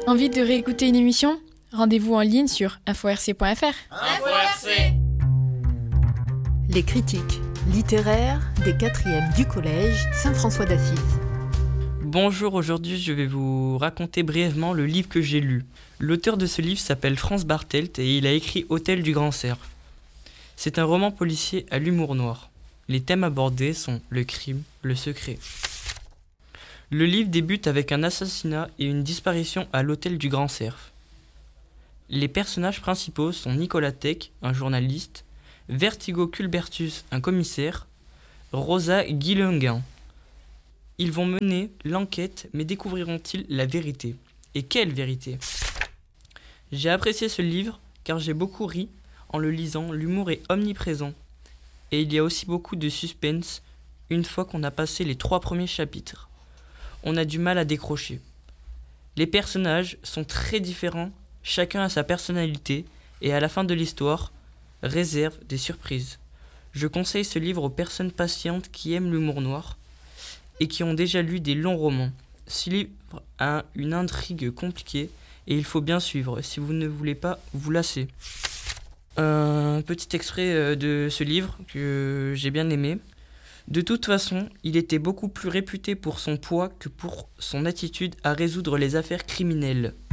Envie de réécouter une émission ? Rendez-vous en ligne sur inforc.fr. InfoRC. Les critiques littéraires des 4e du collège Saint-François d'Assise. Bonjour, aujourd'hui je vais vous raconter brièvement le livre que j'ai lu. L'auteur de ce livre s'appelle Franz Bartelt et il a écrit Hôtel du Grand Cerf. C'est un roman policier à l'humour noir. Les thèmes abordés sont le crime, le secret. Le livre débute avec un assassinat et une disparition à l'Hôtel du Grand Cerf. Les personnages principaux sont Nicolas Teck, un journaliste, Vertigo Culbertus, un commissaire, Rosa Guillenguin. Ils vont mener l'enquête, mais découvriront-ils la vérité ? Et quelle vérité ? J'ai apprécié ce livre car j'ai beaucoup ri en le lisant, l'humour est omniprésent. Et il y a aussi beaucoup de suspense une fois qu'on a passé les 3 premiers chapitres. On a du mal à décrocher. Les personnages sont très différents, chacun a sa personnalité et à la fin de l'histoire, réserve des surprises. Je conseille ce livre aux personnes patientes qui aiment l'humour noir et qui ont déjà lu des longs romans. Ce livre a une intrigue compliquée et il faut bien suivre si vous ne voulez pas vous lasser. Un petit extrait de ce livre que j'ai bien aimé. De toute façon, il était beaucoup plus réputé pour son poids que pour son attitude à résoudre les affaires criminelles.